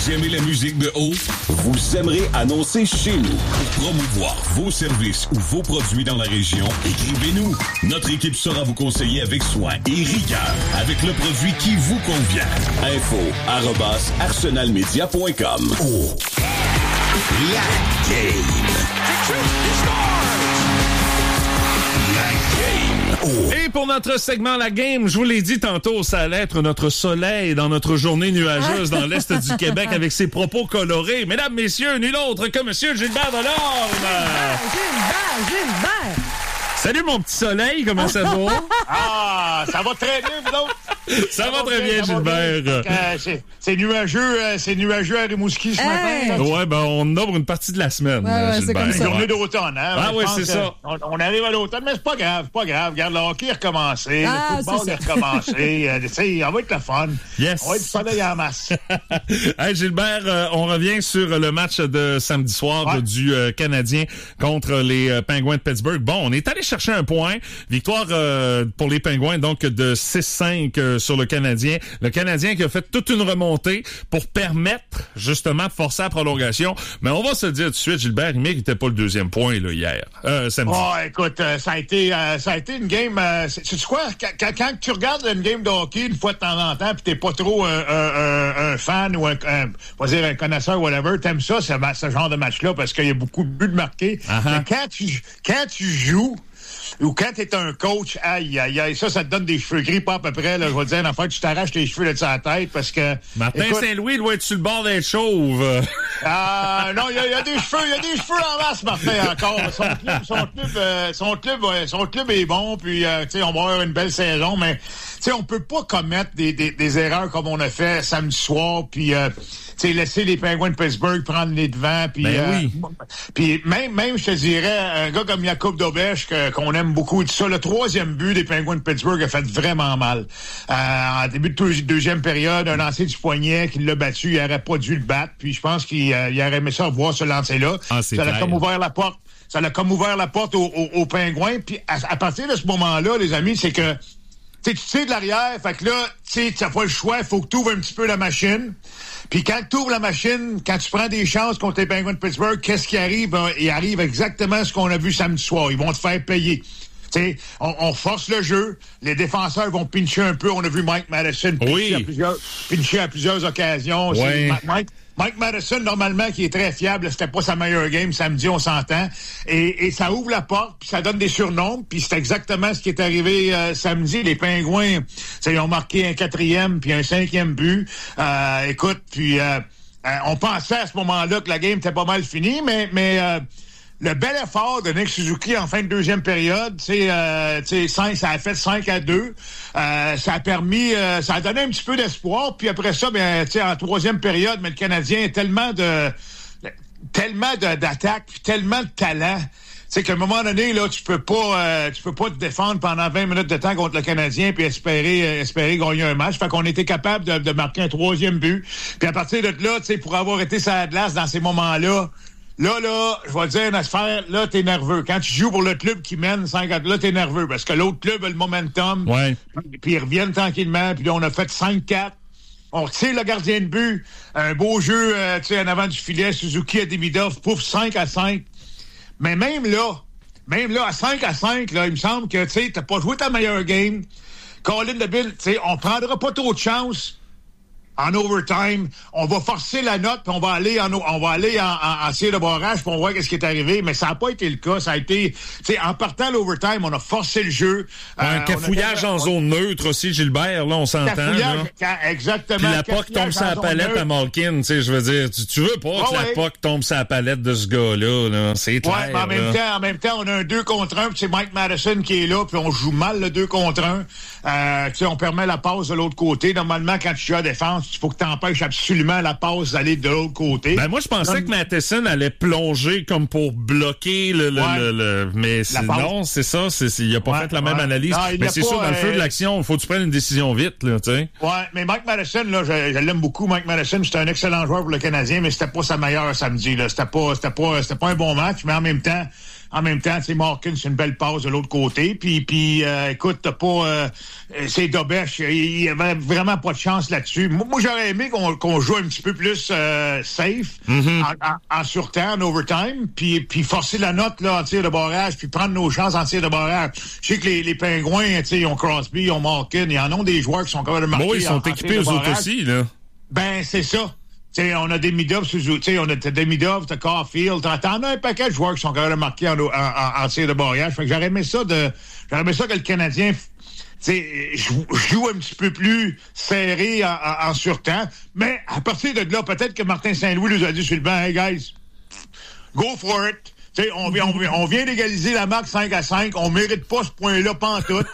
Vous aimez la musique de haut? Vous aimerez annoncer chez nous. Pour promouvoir vos services ou vos produits dans la région, écrivez-nous. Notre équipe saura vous conseiller avec soin et rigueur avec le produit qui vous convient. info@arsenalmedia.com. Oh. La game. Oh. Et pour notre segment La Game, je vous l'ai dit tantôt, ça allait être notre soleil dans notre journée nuageuse dans l'Est du Québec avec ses propos colorés. Mesdames, messieurs, nul autre que Monsieur Gilbert Delorme. Gilbert! Salut mon petit soleil, comment ça va? Ah, ça va très bien, vous autres? Ça va très bien, Gilbert. C'est nuageux à Rimouski ce matin. Ouais, ben on en a pour une partie de la semaine, Gilbert. C'est comme ça. Journée d'automne, hein? Ah oui, c'est ça. On arrive à l'automne, mais c'est pas grave. Regarde, le hockey est recommencé, le football est recommencé. On va être le fun. Yes. On va être du soleil en masse. Hey, Gilbert, on revient sur le match de samedi soir du Canadien contre les Penguins de Pittsburgh. Bon, on est allé chercher un point. Victoire pour les Penguins, donc de 6-5 sur le Canadien. Le Canadien qui a fait toute une remontée pour permettre, justement, de forcer la prolongation. Mais on va se le dire tout de suite, Gilbert, il méritait pas le deuxième point, là, hier. Samedi. Oh, écoute, ça a été une game... sais-tu quoi? Quand tu regardes une game de hockey une fois de temps en temps, pis t'es pas trop un fan ou un connaisseur, whatever, t'aimes ça, ce genre de match-là, parce qu'il y a beaucoup de buts marqués. Mais quand tu joues, ou quand t'es un coach, aïe, ça te donne des cheveux gris, pas à peu près, là, je vais te dire, en fait, tu t'arraches les cheveux de sa tête, parce que... Martin Saint-Louis doit être sur le bord d'être chauve. Non, il y a des cheveux en masse, Martin, encore. Son club est bon, puis, tu sais, on va avoir une belle saison, mais, tu sais, on peut pas commettre des erreurs comme on a fait samedi soir, puis, tu sais, laisser les Penguins de Pittsburgh prendre les devants, puis puis même je te dirais, un gars comme Jakub Dobeš, qu'on aime beaucoup, et tout ça, le troisième but des Penguins de Pittsburgh a fait vraiment mal. En début de deuxième période, un lancer du poignet qui l'a battu, il aurait pas dû le battre, puis je pense qu'il aurait aimé ça voir ce lancer-là. Ça l'a comme ouvert la porte. Ça l'a comme ouvert la porte aux Penguins, puis à partir de ce moment-là, les amis, c'est que tu sais de l'arrière, fait que là, tu n'as pas le choix, il faut que tu ouvres un petit peu la machine. Puis quand tu ouvres la machine, quand tu prends des chances contre les Penguins de Pittsburgh, qu'est-ce qui arrive? Ben, il arrive exactement ce qu'on a vu samedi soir. Ils vont te faire payer. T'sais, on force le jeu, les défenseurs vont pincher un peu. On a vu Mike Madison pincher à plusieurs occasions. Oui. Mike Madison, normalement, qui est très fiable, c'était pas sa meilleure game samedi, on s'entend. Et ça ouvre la porte, puis ça donne des surnoms, puis c'est exactement ce qui est arrivé samedi. Les Pingouins, ils ont marqué un 4e puis un 5e but. Écoute, puis on pensait à ce moment-là que la game était pas mal finie, mais le bel effort de Nick Suzuki en fin de deuxième période, ça a fait 5-2. Ça a permis, ça a donné un petit peu d'espoir. Puis après ça, en troisième période, mais le Canadien a tellement d'attaques, tellement de talent. C'est qu'à un moment donné, là, tu peux pas te défendre pendant 20 minutes de temps contre le Canadien puis espérer gagner un match. Fait qu'on était capable de marquer un troisième but. Puis à partir de là, pour avoir été sur la glace dans ces moments-là, Là, je vais te dire une affaire, là, t'es nerveux. Quand tu joues pour le club qui mène 5-4, là, t'es nerveux parce que l'autre club a le momentum. Ouais. Puis ils reviennent tranquillement. Puis là, on a fait 5-4. On retire le gardien de but. Un beau jeu, en avant du filet. Suzuki à Demidov. Pouf, 5-5. Mais même là, à 5-5, là, il me semble que, t'as pas joué ta meilleure game. Colin DeBille, on prendra pas trop de chance. En overtime, on va forcer la note, puis on va aller en tir de barrage, puis on voit qu'est-ce qui est arrivé, mais ça n'a pas été le cas. Ça a été, en partant à l'overtime, on a forcé le jeu. Un cafouillage en zone neutre aussi, Gilbert, là, on s'entend. Exactement. Puis la POC tombe sur la palette à Malkin, je veux dire, tu veux pas que la POC tombe sur la palette de ce gars-là, là. C'est clair. Ouais, mais en même temps, on a un 2 contre 1, puis c'est Mike Madison qui est là, puis on joue mal le 2 contre 1. On permet la passe de l'autre côté. Normalement, quand tu joues à défense, il faut que tu empêches absolument la passe d'aller de l'autre côté. Ben moi, je pensais que Matheson allait plonger comme pour bloquer mais non, c'est ça. Il n'a pas fait la même analyse. Non, mais c'est sûr, dans le feu de l'action, il faut que tu prennes une décision vite, là, tu sais. Ouais, mais Mike Madison, là, je l'aime beaucoup. Mike Madison, c'est un excellent joueur pour le Canadien, mais c'était pas sa meilleure samedi, là. C'était pas un bon match, mais en même temps, en même temps, tu sais, Malkin, c'est une belle passe de l'autre côté. Puis écoute, t'as pas... c'est Dobesch, il y avait vraiment pas de chance là-dessus. Moi j'aurais aimé qu'on joue un petit peu plus safe, en surtemps, en overtime, puis forcer la note là, en tir de barrage, puis prendre nos chances en tir de barrage. Je sais que les Pingouins, tu sais, ils ont Crosby, ils ont Malkin, ils en ont des joueurs qui sont quand même marqués. Bon, ils sont équipés aux autres aussi, là. Ben, c'est ça. T'sais, on a des Demidov, on a Demidov, t'as Caulfield, t'en as un paquet de joueurs qui sont quand même marqués en tir de barrage. Fait que j'aurais aimé ça que le Canadien, joue un petit peu plus serré en surtemps. Mais à partir de là, peut-être que Martin Saint-Louis nous a dit sur le banc, hey guys, go for it. T'sais, on vient d'égaliser la marque 5-5. On mérite pas ce point-là pantoute.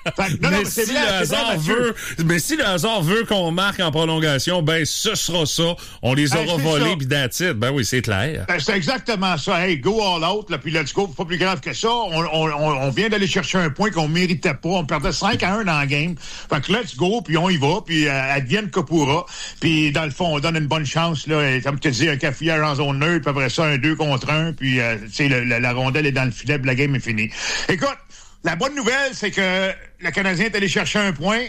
Mais si le hasard veut qu'on marque en prolongation, ben ce sera ça. On les aura volés pis that's it. Ben oui, c'est clair. Ben, c'est exactement ça. Hey, go all out, là, puis let's go. Pas plus grave que ça. On vient d'aller chercher un point qu'on méritait pas. On perdait 5-1 dans le game. Fait que let's go, puis on y va, puis advienne que pourra. Puis dans le fond, on donne une bonne chance, là. Comme tu dis, un cafouillage en zone neutre, puis après ça, un 2 contre 1, puis la rondelle est dans le filet, puis la game est finie. Écoute, la bonne nouvelle, c'est que le Canadien est allé chercher un point.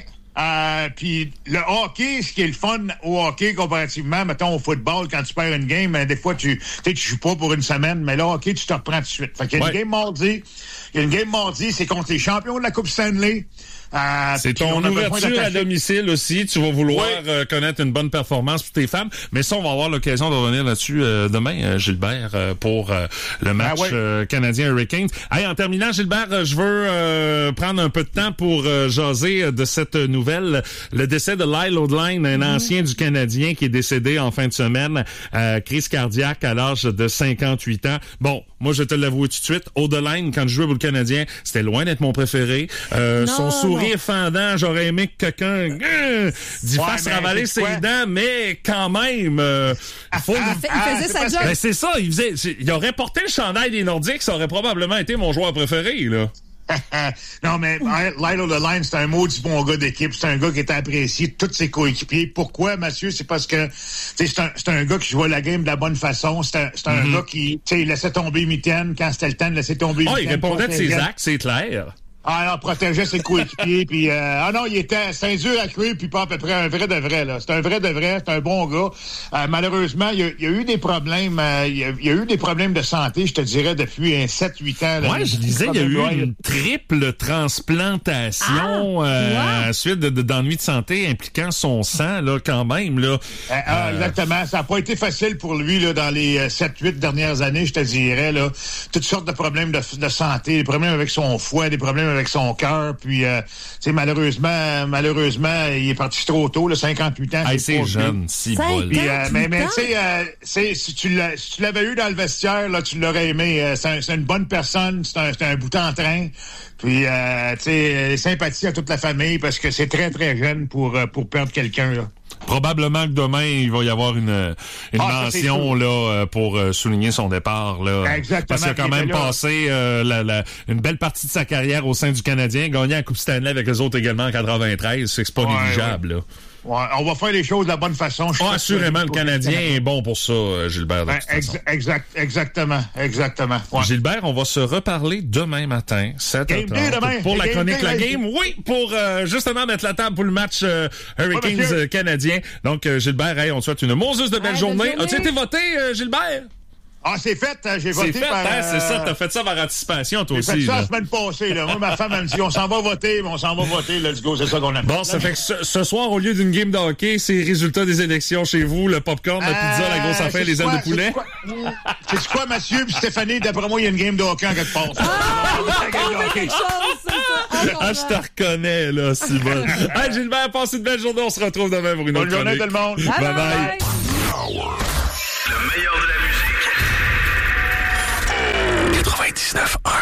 Puis le hockey, ce qui est le fun au hockey comparativement, mettons au football, quand tu perds une game, des fois tu joues pas pour une semaine, mais le hockey, tu te reprends tout de suite. Fait qu'il y a une game mardi. Il y a une game mardi, c'est contre les champions de la Coupe Stanley. C'est ton ouverture à domicile aussi. Tu vas vouloir connaître une bonne performance pour tes femmes. Mais ça, on va avoir l'occasion de revenir là-dessus demain, Gilbert, pour le match canadien Hurricanes. Hey, en terminant, Gilbert, je veux prendre un peu de temps pour jaser de cette nouvelle. Le décès de Lyle O'Dline, un ancien du Canadien qui est décédé en fin de semaine, crise cardiaque à l'âge de 58 ans. Bon, moi, je vais te l'avouer tout de suite. O'Dline, quand je jouais pour le Canadien, c'était loin d'être mon préféré. Son sourire fendant, j'aurais aimé que quelqu'un fasse ravaler ses dents, mais quand même, il faisait sa job. Ben c'est ça, il aurait porté le chandail des Nordiques, ça aurait probablement été mon joueur préféré, là. Non, mais Lyle O'Dline, c'est un maudit bon gars d'équipe. C'est un gars qui était apprécié de tous ses coéquipiers. Pourquoi, Mathieu? C'est parce que c'est un gars qui jouait la game de la bonne façon. C'est un gars qui laissait tomber mitaine quand c'était le temps de laisser tomber mitaine. Il répondait de ses actes, c'est clair. Alors, protégeait ses coéquipiers, puis c'est un dur à cru, puis pas à peu près un vrai de vrai, là. C'est un vrai de vrai, c'est un bon gars. Malheureusement, il y a eu des problèmes, il y a eu des problèmes de santé, je te dirais, depuis 7-8 ans. Ouais, je disais, il y a eu une triple transplantation suite d'ennuis de santé impliquant son sang, là, quand même, là. Exactement. Ça n'a pas été facile pour lui, là, dans les 7-8 dernières années, je te dirais, là. Toutes sortes de problèmes de santé, des problèmes avec son foie, des problèmes avec son cœur, puis malheureusement, il est parti trop tôt, là, 58 ans. C'est jeune, si bol. Mais tu sais, si tu l'avais eu dans le vestiaire, là, tu l'aurais aimé. C'est une bonne personne, c'est un bout en train. Puis, tu sais, sympathie à toute la famille parce que c'est très, très jeune pour perdre quelqu'un, là. Probablement que demain, il va y avoir une mention là pour souligner son départ. Là. Exactement. Parce qu'il a quand même passé une belle partie de sa carrière au sein du Canadien, gagné la Coupe Stanley avec eux autres également en 93. C'est pas négligeable. Là. Ouais, on va faire les choses de la bonne façon. Assurément, le Canadien est bon pour ça, Gilbert. Exactement. Ouais. Gilbert, on va se reparler demain matin, 7h30, pour la chronique La Game. Oui, pour justement mettre la table pour le match Hurricanes canadien. Donc, Gilbert, on te souhaite une moseuse de belle journée. As-tu été voté, Gilbert? Ah, c'est fait, j'ai voté par... C'est ça, t'as fait ça par anticipation, toi aussi. J'ai fait ça la semaine passée, là. Moi, ma femme, elle me dit, on s'en va voter, let's go, c'est ça qu'on a fait. Bon, ça fait que ce soir, au lieu d'une game de hockey, c'est les résultats des élections chez vous, le popcorn, la pizza, la grosse affaire, les ailes de poulet. C'est quoi, Mathieu puis Stéphanie, d'après moi, il y a une game de hockey en quelque part. Je te reconnais, là, si bon. Hey, Gilbert, passe une belle journée, on se retrouve demain pour une autre journée, tout le monde. Bye-bye. Le meilleur de la musique. 99.1